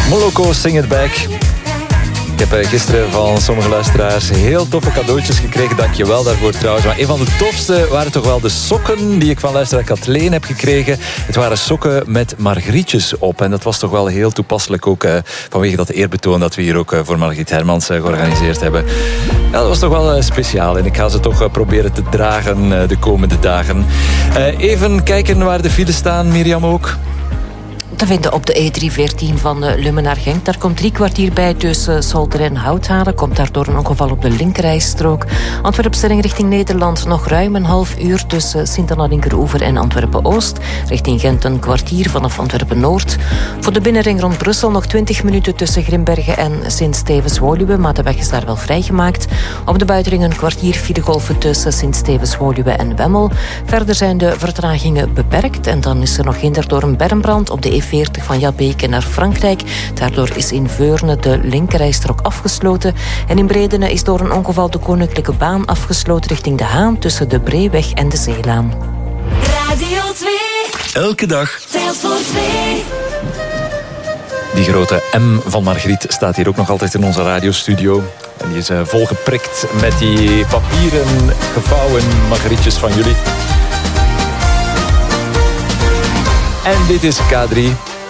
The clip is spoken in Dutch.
Moloko, Sing It Back. Ik heb gisteren van sommige luisteraars heel toffe cadeautjes gekregen. Dank je wel daarvoor trouwens. Maar een van de tofste waren toch wel de sokken die ik van luisteraar Kathleen heb gekregen. Het waren sokken met margrietjes op. En dat was toch wel heel toepasselijk ook vanwege dat eerbetoon dat we hier ook voor Margriet Hermans georganiseerd hebben. Ja, dat was toch wel speciaal. En ik ga ze toch proberen te dragen de komende dagen. Even kijken waar de files staan, Mirjam ook. Te vinden op de E314 van Lummen naar Genk. Daar komt 3 kwartier bij tussen Solter en Houthalen. Komt daardoor een ongeval op de linkerrijstrook. Antwerpen-Stelling richting Nederland nog ruim een half uur tussen Sint-Anna-Linkeroever en Antwerpen-Oost. Richting Gent een kwartier vanaf Antwerpen-Noord. Voor de binnenring rond Brussel nog 20 minuten tussen Grimbergen en Sint-Stevens-Woluwe. Maar de weg is daar wel vrijgemaakt. Op de buitenring een kwartier filegolven tussen Sint-Stevens-Woluwe en Wemmel. Verder zijn de vertragingen beperkt. En dan is er nog hinder door een bermbrand op de E40 van Jabbeke naar Frankrijk. Daardoor is in Veurne de linkerrijstrook afgesloten. En in Bredene is door een ongeval de Koninklijke Baan afgesloten richting De Haan tussen de Breeweg en de Zeelaan. Radio 2. Elke dag. Telt voor 2. Die grote M van Margriet staat hier ook nog altijd in onze radiostudio. En die is volgeprikt met die papieren gevouwen margrietjes van jullie. En dit is K3.